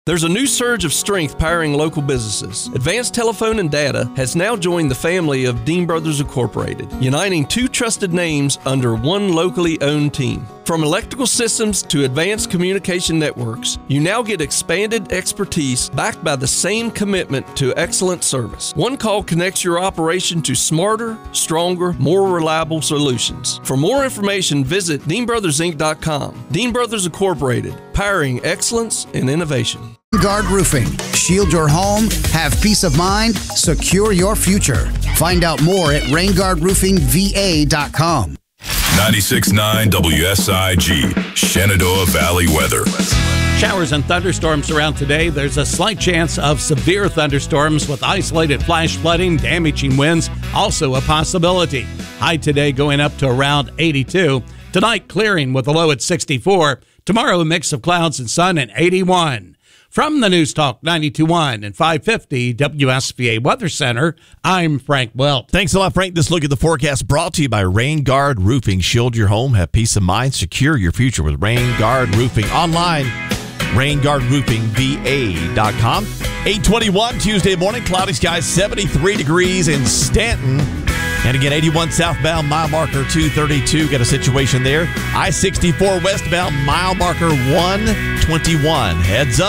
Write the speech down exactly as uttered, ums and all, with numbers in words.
There's a new surge of strength powering local businesses. Advanced Telephone and Data has now joined the family of Dean Brothers Incorporated, uniting two trusted names under one locally owned team. From electrical systems to advanced communication networks, you now get expanded expertise backed by the same commitment to excellent service. One call connects your operation to smarter, stronger, more reliable solutions. For more information, visit dean brothers inc dot com. Dean Brothers Incorporated, powering excellence and innovation. Guard Roofing. Shield your home, have peace of mind, secure your future. Find out more at rain guard roofing v a dot com. ninety-six point nine W S I G, Shenandoah Valley weather. Showers and thunderstorms around today. There's a slight chance of severe thunderstorms with isolated flash flooding, damaging winds, also a possibility. High today going up to around eighty-two. Tonight clearing with a low at sixty-four. Tomorrow a mix of clouds and sun and eighty-one. From the News Talk ninety-two point one and five fifty W S V A Weather Center, I'm Frank Welch. Thanks a lot, Frank. This look at the forecast brought to you by Rain Guard Roofing. Shield your home, have peace of mind, secure your future with Rain Guard Roofing. Online, rain guard roofing v a dot com. eight twenty-one Tuesday morning, cloudy skies, seventy-three degrees in Stanton. And again, eighty-one southbound, mile marker two thirty-two. Got a situation there. I sixty-four westbound, mile marker one twenty-one. Heads up.